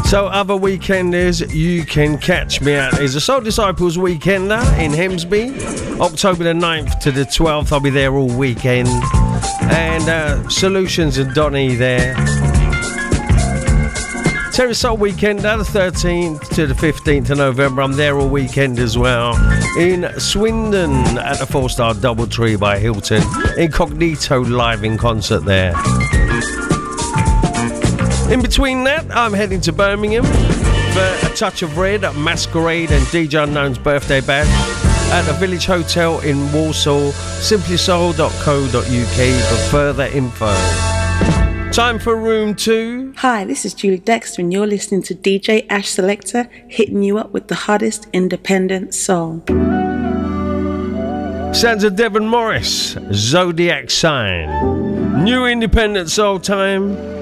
So other weekenders, you can catch me at is the Soul Disciples Weekender in Hemsby, October the 9th to the 12th. I'll be there all weekend. And Solutions and Donny there. Terrace Soul Weekender, the 13th to the 15th of November. I'm there all weekend as well. In Swindon at the 4-star Doubletree by Hilton. Incognito live in concert there. In between that, I'm heading to Birmingham for a touch of red at Masquerade and DJ Unknown's birthday bash at the Village Hotel in Walsall. simplysoul.co.uk for further info. Time for room 2. Hi, this is Julie Dexter and you're listening to DJ Ash Selector, hitting you up with the hottest independent soul. Sounds of Devon Morris, Zodiac Sign. New independent soul time.